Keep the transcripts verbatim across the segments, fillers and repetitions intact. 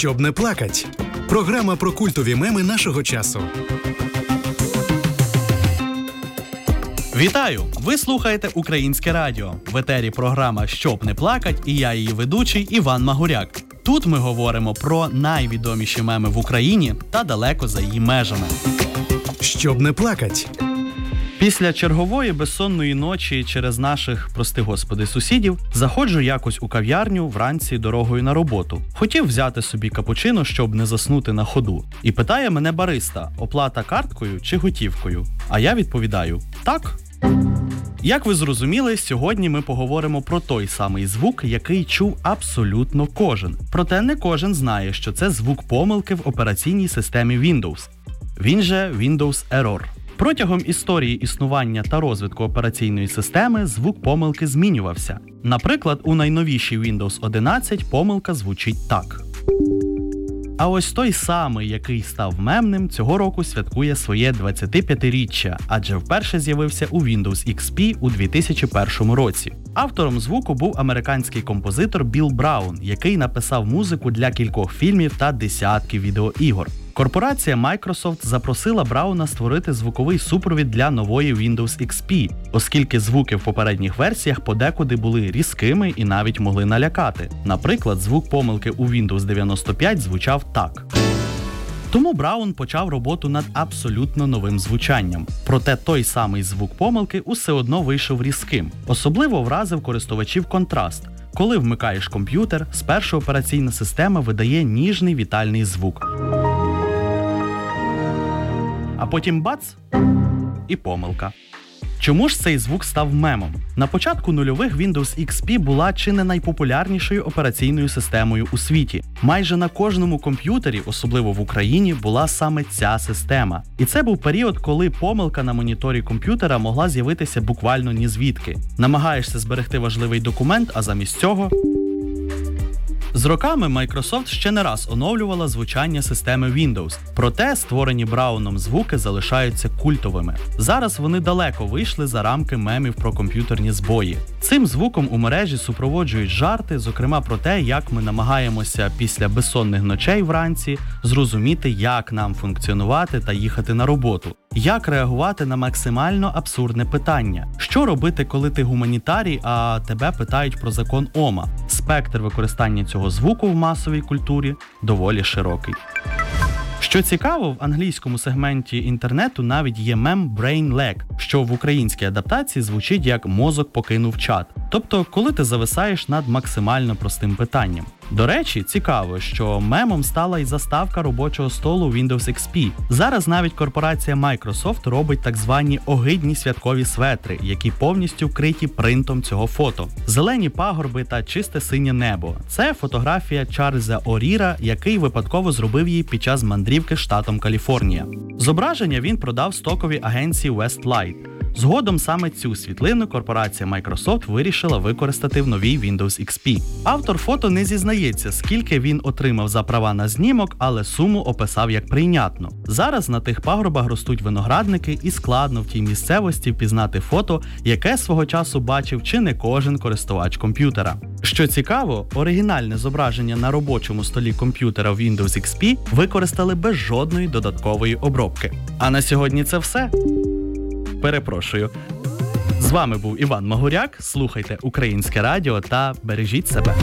Щоб не плакать. Програма про культові меми нашого часу. Вітаю! Ви слухаєте Українське радіо. В етері програма «Щоб не плакать» і я її ведучий Іван Магуряк. Тут ми говоримо про найвідоміші меми в Україні та далеко за її межами. Щоб не плакать. Після чергової безсонної ночі через наших, прости господи, сусідів, заходжу якось у кав'ярню вранці дорогою на роботу. Хотів взяти собі капучино, щоб не заснути на ходу. І питає мене бариста, оплата карткою чи готівкою? А я відповідаю – так. Як ви зрозуміли, сьогодні ми поговоримо про той самий звук, який чув абсолютно кожен. Проте не кожен знає, що це звук помилки в операційній системі Windows. Він же Windows Error. Протягом історії існування та розвитку операційної системи звук помилки змінювався. Наприклад, у найновішій Windows одинадцять помилка звучить так. А ось той самий, який став мемним, цього року святкує своє двадцятип'ятиріччя, адже вперше з'явився у Windows ікс пі у дві тисячі першому році. Автором звуку був американський композитор Біл Браун, який написав музику для кількох фільмів та десятків відеоігор. Корпорація Microsoft запросила Брауна створити звуковий супровід для нової Windows ікс пі, оскільки звуки в попередніх версіях подекуди були різкими і навіть могли налякати. Наприклад, звук помилки у Windows дев'яносто п'ять звучав так. Тому Браун почав роботу над абсолютно новим звучанням. Проте той самий звук помилки усе одно вийшов різким. Особливо вразив користувачів контраст. Коли вмикаєш комп'ютер, спершу операційна система видає ніжний вітальний звук. А потім бац – і помилка. Чому ж цей звук став мемом? На початку нульових Windows ікс пі була чи не найпопулярнішою операційною системою у світі. Майже на кожному комп'ютері, особливо в Україні, була саме ця система. І це був період, коли помилка на моніторі комп'ютера могла з'явитися буквально нізвідки. Намагаєшся зберегти важливий документ, а замість цього... З роками Microsoft ще не раз оновлювала звучання системи Windows, проте створені Брауном звуки залишаються культовими. Зараз вони далеко вийшли за рамки мемів про комп'ютерні збої. Цим звуком у мережі супроводжують жарти, зокрема про те, як ми намагаємося після безсонних ночей вранці зрозуміти, як нам функціонувати та їхати на роботу. Як реагувати на максимально абсурдне питання? Що робити, коли ти гуманітарій, а тебе питають про закон Ома? Спектр використання цього звуку в масовій культурі доволі широкий. Що цікаво, в англійському сегменті інтернету навіть є мем «brain lag», що в українській адаптації звучить як «мозок покинув чат». Тобто, коли ти зависаєш над максимально простим питанням. До речі, цікаво, що мемом стала й заставка робочого столу Windows ікс пі. Зараз навіть корпорація Microsoft робить так звані огидні святкові светри, які повністю вкриті принтом цього фото. Зелені пагорби та чисте синє небо. Це фотографія Чарльза Оріра, який випадково зробив її під час мандрівки штатом Каліфорнія. Зображення він продав стоковій агенції Westlight. Згодом саме цю світлину корпорація Microsoft вирішила використати в новій Windows ікс пі. Автор фото не зізнається, скільки він отримав за права на знімок, але суму описав як прийнятну. Зараз на тих пагорбах ростуть виноградники і складно в тій місцевості впізнати фото, яке свого часу бачив чи не кожен користувач комп'ютера. Що цікаво, оригінальне зображення на робочому столі комп'ютера в Windows ікс пі використали без жодної додаткової обробки. А на сьогодні це все. Перепрошую. З вами був Іван Магуряк. Слухайте Українське радіо та бережіть себе.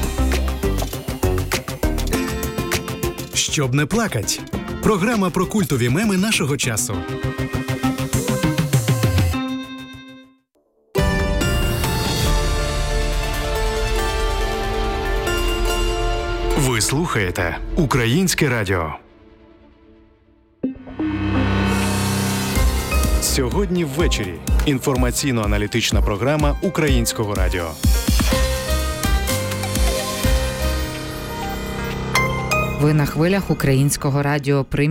Щоб не плакать. Програма про культові меми нашого часу. Ви слухаєте Українське радіо. Сьогодні ввечері. Інформаційно-аналітична програма Українського радіо. Ви на хвилях Українського радіо.